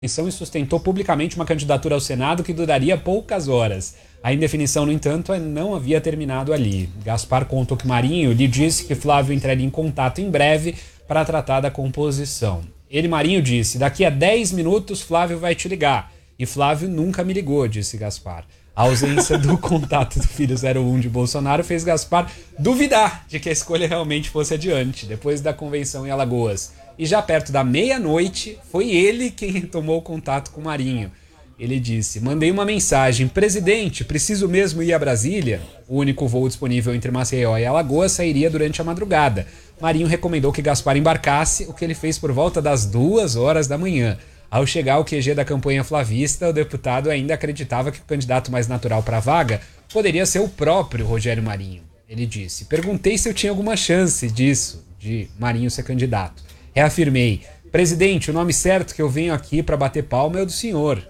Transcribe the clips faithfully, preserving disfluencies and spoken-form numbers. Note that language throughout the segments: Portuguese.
e sustentou publicamente uma candidatura ao Senado que duraria poucas horas. A indefinição, no entanto, não havia terminado ali. Gaspar contou que Marinho lhe disse que Flávio entraria em contato em breve para tratar da composição. Ele, Marinho, disse: daqui a dez minutos Flávio vai te ligar. E Flávio nunca me ligou, disse Gaspar. A ausência do contato do filho zero um de Bolsonaro fez Gaspar duvidar de que a escolha realmente fosse adiante, depois da convenção em Alagoas. E já perto da meia-noite, foi ele quem tomou contato com Marinho. Ele disse: mandei uma mensagem: presidente, preciso mesmo ir a Brasília? O único voo disponível entre Maceió e Alagoas sairia durante a madrugada. Marinho recomendou que Gaspar embarcasse, o que ele fez por volta das duas horas da manhã. Ao chegar ao Q G da campanha flavista, o deputado ainda acreditava que o candidato mais natural para a vaga poderia ser o próprio Rogério Marinho. Ele disse: perguntei se eu tinha alguma chance disso, de Marinho ser candidato. Reafirmei: presidente, o nome certo que eu venho aqui para bater palma é o do senhor.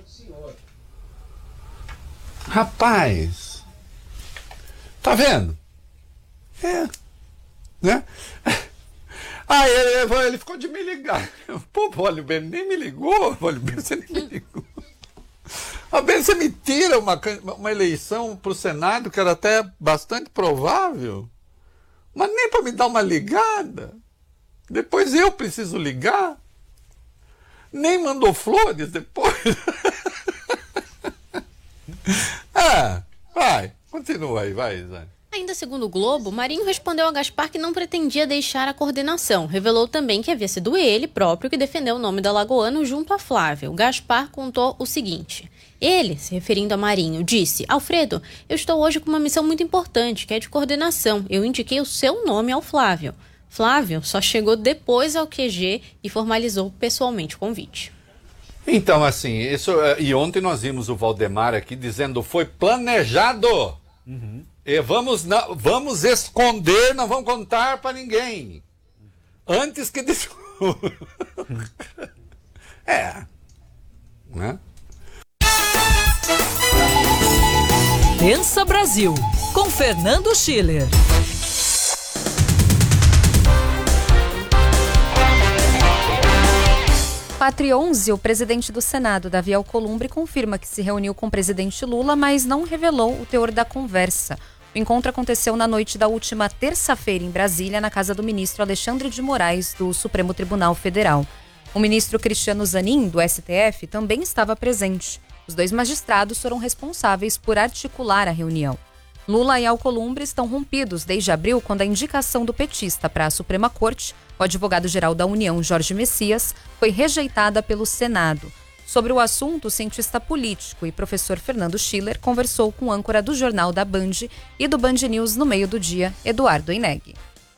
Rapaz, tá vendo? É, né? Ah, ele, ele ficou de me ligar. Pô, olha bem, nem me ligou. Olha bem, você nem me ligou. Olha bem, você me tira uma, uma eleição pro Senado que era até bastante provável, mas nem para me dar uma ligada. Depois eu preciso ligar. Nem mandou flores depois. Ah, vai, continua aí, vai, Zé. Ainda segundo o Globo, Marinho respondeu a Gaspar que não pretendia deixar a coordenação. Revelou também que havia sido ele próprio que defendeu o nome do alagoano junto a Flávio. Gaspar contou o seguinte: ele, se referindo a Marinho, disse: Alfredo, eu estou hoje com uma missão muito importante, que é de coordenação. Eu indiquei o seu nome ao Flávio. Flávio só chegou depois ao Q G e formalizou pessoalmente o convite. Então, assim, isso, e ontem nós vimos o Valdemar aqui dizendo: foi planejado. Uhum. E vamos, não, vamos esconder, não vamos contar para ninguém. Antes que... é. Né? Pensa Brasil, com Fernando Schiller. quatro e onze, o presidente do Senado, Davi Alcolumbre, confirma que se reuniu com o presidente Lula, mas não revelou o teor da conversa. O encontro aconteceu na noite da última terça-feira em Brasília, na casa do ministro Alexandre de Moraes, do Supremo Tribunal Federal. O ministro Cristiano Zanin, do S T F, também estava presente. Os dois magistrados foram responsáveis por articular a reunião. Lula e Alcolumbre estão rompidos desde abril, quando a indicação do petista para a Suprema Corte, o advogado-geral da União, Jorge Messias, foi rejeitada pelo Senado. Sobre o assunto, o cientista político e professor Fernando Schiller conversou com o âncora do Jornal da Band e do Band News no meio do dia, Eduardo Ineg.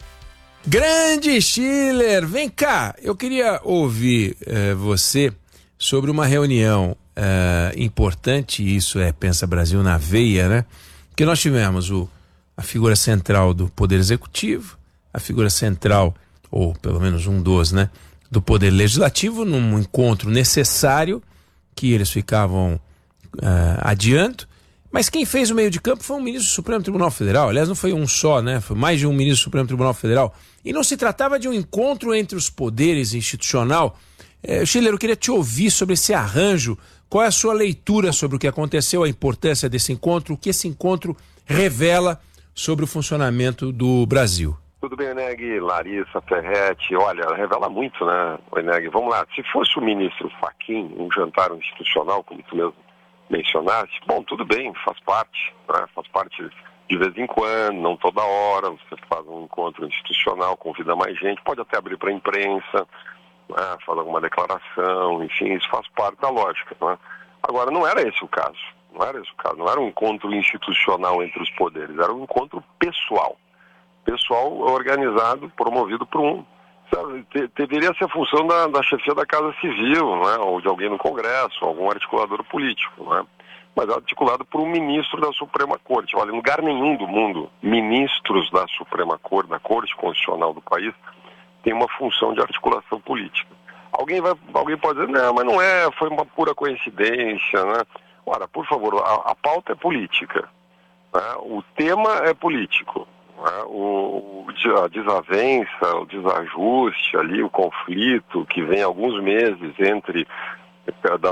Grande Schiller, vem cá, eu queria ouvir eh, você sobre uma reunião eh, importante, isso é Pensa Brasil na veia, né? Que nós tivemos o, a figura central do Poder Executivo, a figura central, ou pelo menos um dos, né, do Poder Legislativo, num encontro necessário que eles ficavam uh, adiando, mas quem fez o meio de campo foi um ministro do Supremo Tribunal Federal. Aliás, não foi um só, né? Foi mais de um ministro do Supremo Tribunal Federal. E não se tratava de um encontro entre os poderes institucional. Eh, Schiller, eu queria te ouvir sobre esse arranjo. Qual é a sua leitura sobre o que aconteceu, a importância desse encontro, o que esse encontro revela sobre o funcionamento do Brasil? Tudo bem, Eneg, Larissa, Ferretti, olha, revela muito, né, Eneg? Vamos lá, se fosse o ministro Fachin, um jantar institucional, como tu mesmo mencionaste, bom, tudo bem, faz parte, né? Faz parte de vez em quando, não toda hora, você faz um encontro institucional, convida mais gente, pode até abrir para a imprensa, né? Faz alguma declaração, enfim, isso faz parte da lógica, né? Agora, não era esse o caso, não era esse o caso, não era um encontro institucional entre os poderes, era um encontro pessoal. Pessoal organizado, promovido por um, sabe, te, deveria ser a função da, da chefia da Casa Civil, né, ou de alguém no Congresso, algum articulador político, né, mas articulado por um ministro da Suprema Corte. Olha, em lugar nenhum do mundo, ministros da Suprema Corte, da Corte Constitucional do país, tem uma função de articulação política. Alguém, vai, alguém pode dizer, não, mas não é, foi uma pura coincidência, né? Ora, por favor, a, a pauta é política, né? O tema é político. O, a desavença, o desajuste ali, o conflito que vem há alguns meses entre da